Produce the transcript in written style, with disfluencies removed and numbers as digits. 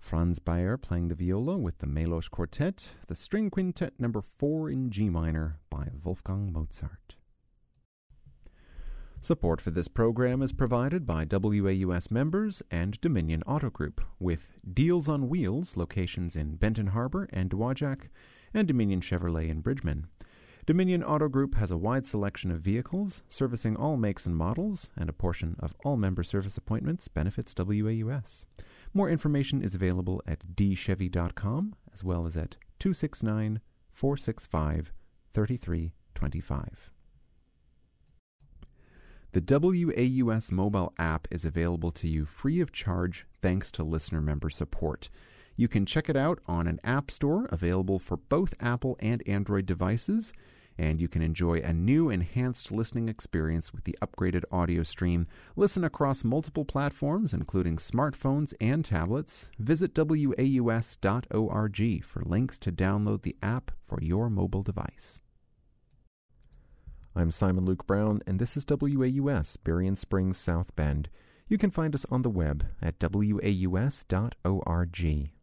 Franz Bayer playing the viola with the Meloš Quartet, the String Quintet No. 4 in G minor by Wolfgang Mozart. Support for this program is provided by WAUS members and Dominion Auto Group, with Deals on Wheels locations in Benton Harbor and Dowagiac, and Dominion Chevrolet in Bridgman. Dominion Auto Group has a wide selection of vehicles, servicing all makes and models, and a portion of all member service appointments benefits WAUS. More information is available at dchevy.com, as well as at 269-465-3325. The WAUS mobile app is available to you free of charge thanks to listener member support. You can check it out on an app store available for both Apple and Android devices, and you can enjoy a new enhanced listening experience with the upgraded audio stream. Listen across multiple platforms, including smartphones and tablets. Visit waus.org for links to download the app for your mobile device. I'm Simon Luke Brown, and this is WAUS, Berrien Springs, South Bend. You can find us on the web at waus.org.